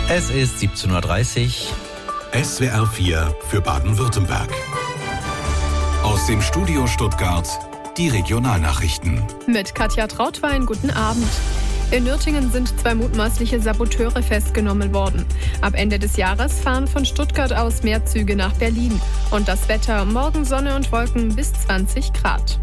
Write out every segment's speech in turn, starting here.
Es ist 17.30 Uhr. SWR 4 für Baden-Württemberg. Aus dem Studio Stuttgart die Regionalnachrichten. Mit Katja Trautwein, guten Abend. In Nürtingen sind 2 mutmaßliche Saboteure festgenommen worden. Ab Ende des Jahres fahren von Stuttgart aus mehr Züge nach Berlin. Und das Wetter: morgen Sonne und Wolken bis 20 Grad.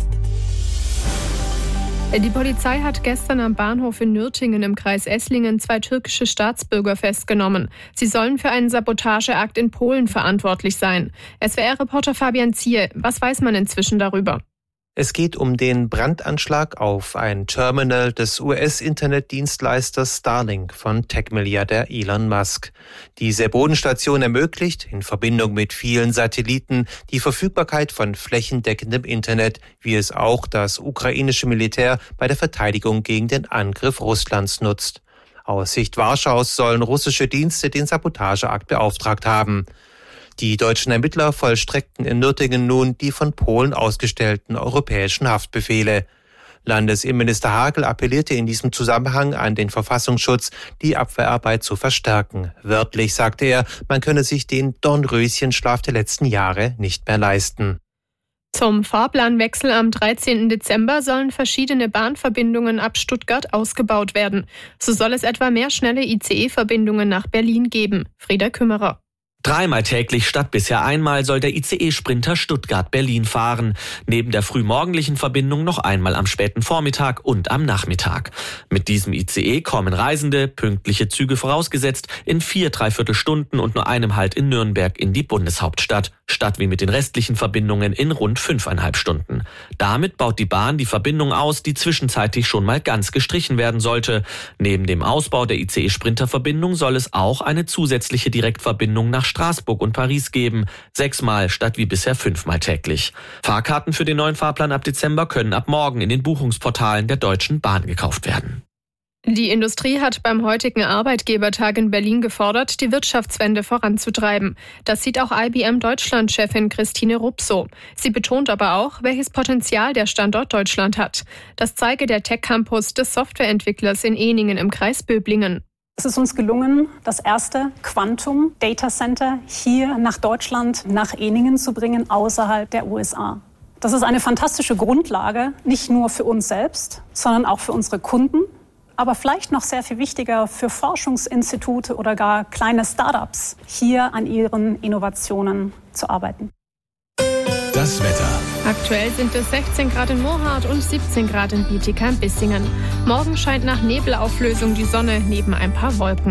Die Polizei hat gestern am Bahnhof in Nürtingen im Kreis Esslingen 2 türkische Staatsbürger festgenommen. Sie sollen für einen Sabotageakt in Polen verantwortlich sein. SWR-Reporter Fabian Zier, was weiß man inzwischen darüber? Es geht um den Brandanschlag auf ein Terminal des US-Internetdienstleisters Starlink von Tech-Milliardär Elon Musk. Diese Bodenstation ermöglicht, in Verbindung mit vielen Satelliten, die Verfügbarkeit von flächendeckendem Internet, wie es auch das ukrainische Militär bei der Verteidigung gegen den Angriff Russlands nutzt. Aus Sicht Warschaus sollen russische Dienste den Sabotageakt beauftragt haben. Die deutschen Ermittler vollstreckten in Nürtingen nun die von Polen ausgestellten europäischen Haftbefehle. Landesinnenminister Hagel appellierte in diesem Zusammenhang an den Verfassungsschutz, die Abwehrarbeit zu verstärken. Wörtlich sagte er, man könne sich den Dornröschenschlaf der letzten Jahre nicht mehr leisten. Zum Fahrplanwechsel am 13. Dezember sollen verschiedene Bahnverbindungen ab Stuttgart ausgebaut werden. So soll es etwa mehr schnelle ICE-Verbindungen nach Berlin geben. Frieda Kümmerer. 3-mal täglich statt bisher einmal soll der ICE-Sprinter Stuttgart-Berlin fahren. Neben der frühmorgendlichen Verbindung noch einmal am späten Vormittag und am Nachmittag. Mit diesem ICE kommen Reisende, pünktliche Züge vorausgesetzt, in 4 Dreiviertelstunden und nur einem Halt in Nürnberg in die Bundeshauptstadt, statt wie mit den restlichen Verbindungen in rund 5,5 Stunden. Damit baut die Bahn die Verbindung aus, die zwischenzeitlich schon mal ganz gestrichen werden sollte. Neben dem Ausbau der ICE-Sprinter-Verbindung soll es auch eine zusätzliche Direktverbindung nach Straßburg und Paris geben, 6-mal statt wie bisher 5-mal täglich. Fahrkarten für den neuen Fahrplan ab Dezember können ab morgen in den Buchungsportalen der Deutschen Bahn gekauft werden. Die Industrie hat beim heutigen Arbeitgebertag in Berlin gefordert, die Wirtschaftswende voranzutreiben. Das sieht auch IBM-Deutschland-Chefin Christine Rupp so. Sie betont aber auch, welches Potenzial der Standort Deutschland hat. Das zeige der Tech-Campus des Softwareentwicklers in Eningen im Kreis Böblingen. Es ist uns gelungen, das erste Quantum Data Center hier nach Deutschland, nach Eningen zu bringen, außerhalb der USA. Das ist eine fantastische Grundlage, nicht nur für uns selbst, sondern auch für unsere Kunden, aber vielleicht noch sehr viel wichtiger für Forschungsinstitute oder gar kleine Startups, hier an ihren Innovationen zu arbeiten. Das Wetter. Aktuell sind es 16 Grad in Moorhardt und 17 Grad in Bietigheim-Bissingen. Morgen scheint nach Nebelauflösung die Sonne neben ein paar Wolken.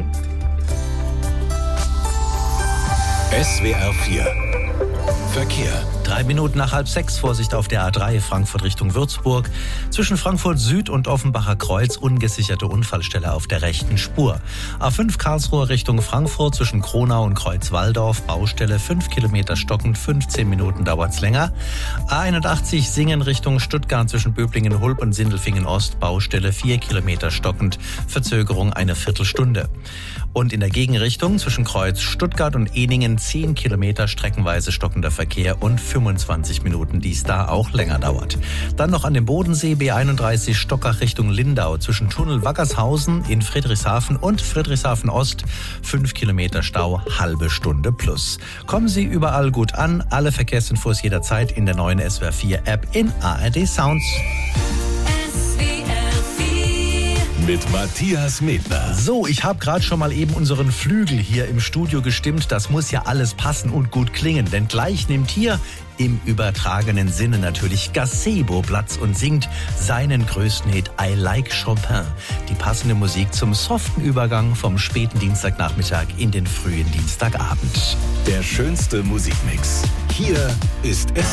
SWR 4 Verkehr. 3 Minuten nach 5:30, Vorsicht auf der A3 Frankfurt Richtung Würzburg. Zwischen Frankfurt Süd und Offenbacher Kreuz ungesicherte Unfallstelle auf der rechten Spur. A5 Karlsruhe Richtung Frankfurt zwischen Kronau und Kreuzwaldorf, Baustelle 5 Kilometer stockend, 15 Minuten dauert's länger. A81 Singen Richtung Stuttgart zwischen Böblingen-Hulb und Sindelfingen-Ost, Baustelle 4 Kilometer stockend, Verzögerung eine Viertelstunde. Und in der Gegenrichtung zwischen Kreuz Stuttgart und Eningen 10 Kilometer streckenweise stockender Verkehr und 25 Minuten, die es da auch länger dauert. Dann noch an dem Bodensee B31 Stockach Richtung Lindau zwischen Tunnel Wackershausen in Friedrichshafen und Friedrichshafen Ost 5 Kilometer Stau, halbe Stunde plus. Kommen Sie überall gut an, alle Verkehrsinfos jederzeit in der neuen SWR 4 App in ARD Sounds. Mit Matthias Medner. So, ich habe gerade schon mal eben unseren Flügel hier im Studio gestimmt. Das muss ja alles passen und gut klingen, denn gleich nimmt hier im übertragenen Sinne natürlich Gazebo Platz und singt seinen größten Hit I Like Chopin. Die passende Musik zum soften Übergang vom späten Dienstagnachmittag in den frühen Dienstagabend. Der schönste Musikmix. Hier ist